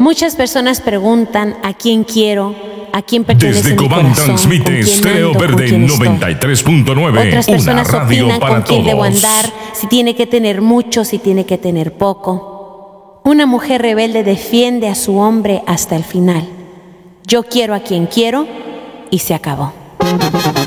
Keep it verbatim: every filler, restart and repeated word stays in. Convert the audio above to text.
Muchas personas preguntan a quién quiero, a quién pertenece Desde mi Cobán corazón, transmite con quién Stereo ando, con Verde quién estoy. noventa y tres punto nueve, Otras una personas radio opinan para con quién debo todos. andar, si tiene que tener mucho, si tiene que tener poco. Una mujer rebelde defiende a su hombre hasta el final. Yo quiero a quien quiero y se acabó.